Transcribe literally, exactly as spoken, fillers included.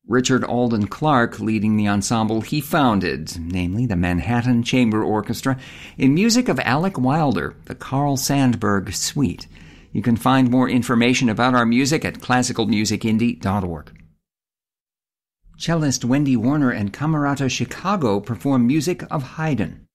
Richard Alden Clark leading the ensemble he founded, namely the Manhattan Chamber Orchestra, in music of Alec Wilder, the Carl Sandburg Suite. You can find more information about our music at classical music indie dot org. Cellist Wendy Warner and Camerata Chicago perform music of Haydn.